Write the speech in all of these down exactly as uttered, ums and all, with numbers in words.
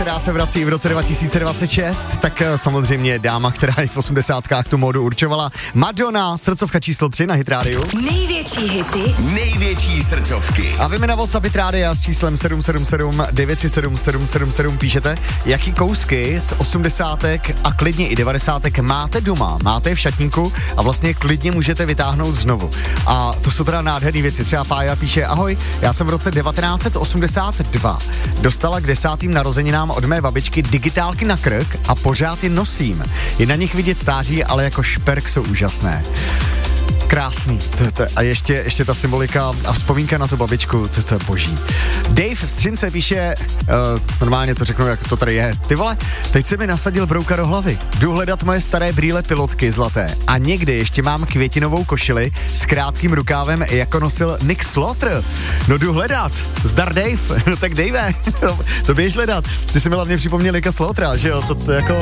která se vrací i v roce dva tisíce dvacet šest, tak samozřejmě dáma, která i v osmdesátkách tu módu určovala. Madonna, srdcovka číslo tři na Hit Radio. Největší hity, největší srdcovky. A vy mi na WhatsApp Hit Radio s číslem sedm sedm sedm devět tři sedm sedm sedm sedm píšete, jaký kousky z osmdesátek a klidně i devadesátek máte doma, máte je v šatníku a vlastně klidně můžete vytáhnout znovu. A to jsou teda nádherné věci. Třeba Pája píše, ahoj, já jsem v roce devatenáct set osmdesát dva dostala k desátým narozeninám od mé babičky digitálky na krk a pořád je nosím. Je na nich vidět stáří, ale jako šperk jsou úžasné. Krásný. A ještě, ještě ta symbolika a vzpomínka na tu babičku, to je boží. Dave z Třince píše, uh, normálně to řeknu, jak to tady je. Ty vole, teď se mi nasadil brouka do hlavy. Jdu hledat moje staré brýle pilotky zlaté. A někdy ještě mám květinovou košili s krátkým rukávem, jako nosil Nick Slaughter. No jdu hledat. Zdar Dave. No tak Dave, to, to běž hledat. Ty jsi mi hlavně připomněl Nicka Slaughtra, že jo? To, to jako...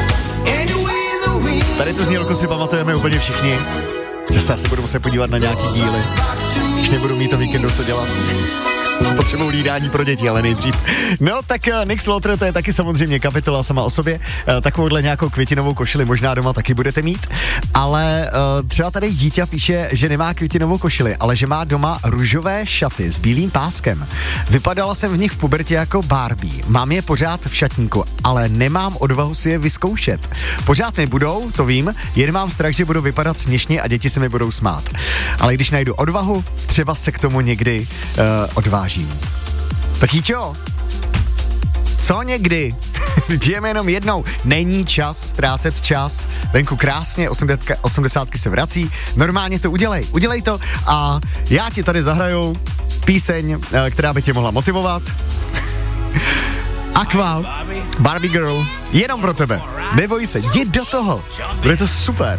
Tady tu znělku si pamatujeme úplně všichni. Zase se budu muset podívat na nějaký díly, když nebudu mít to víkendu co dělat. Potřebuji hlídání pro děti, ale nejdřív. No tak uh, Nick Slaughter, to je taky samozřejmě kapitola sama o sobě. Uh, takovouhle nějakou květinovou košili možná doma taky budete mít. Ale uh, třeba tady dítě píše, že nemá květinovou košili, ale že má doma růžové šaty s bílým páskem. Vypadala jsem v nich v pubertě jako Barbie. Mám je pořád v šatníku, ale nemám odvahu si je vyzkoušet. Pořád mi budou, to vím, jen mám strach, že budou vypadat směšně a děti se mi budou smát. Ale když najdu odvahu, třeba se k tomu někdy uh, odvážím. Tak Jíčo, co někdy? Žijeme jenom jednou. Není čas ztrácet čas. Venku krásně, osmdesátky se vrací. Normálně to udělej. Udělej to a já ti tady zahraju píseň, která by tě mohla motivovat. Aqua, Barbie Girl, jenom pro tebe. Neboj se, jdi do toho. Bude to super.